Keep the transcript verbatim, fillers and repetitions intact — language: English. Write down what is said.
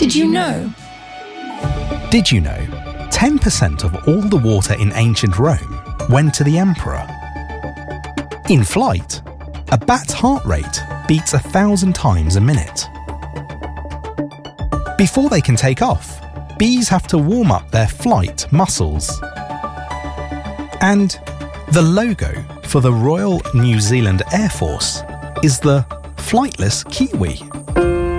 Did you know? Did you know ten percent of all the water in ancient Rome went to the emperor? In flight, a bat's heart rate beats a thousand times a minute. Before they can take off, bees have to warm up their flight muscles. And the logo for the Royal New Zealand Air Force is the flightless kiwi.